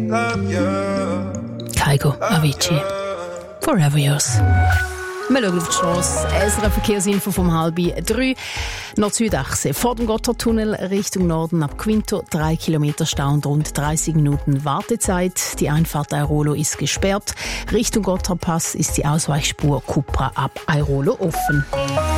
Kygo Avicii, Forever Yours. Wir schauen auf die Strasse. Eine Verkehrsinfo vom 2:30. Nord-Süd-Achse. Vor dem Gotthardtunnel Richtung Norden ab Quinto 3 Kilometer Stau und rund 30 Minuten Wartezeit. Die Einfahrt Airolo ist gesperrt. Richtung Gotthardpass ist die Ausweichspur Cupra ab Airolo offen.